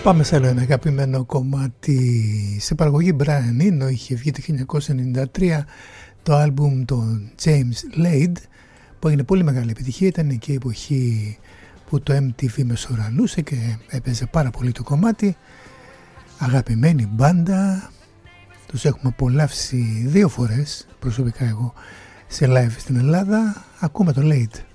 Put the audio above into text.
Πάμε σε άλλο ένα αγαπημένο κομμάτι. Σε παραγωγή Brian Eno, είχε βγει το 1993 το άλμπουμ των James Laid, που έγινε πολύ μεγάλη επιτυχία. Ήταν και η εποχή που το MTV μεσουρανούσε και έπαιζε πάρα πολύ το κομμάτι. Αγαπημένη μπάντα, τους έχουμε απολαύσει 2 φορές προσωπικά εγώ σε live στην Ελλάδα. Ακούμε το Laid.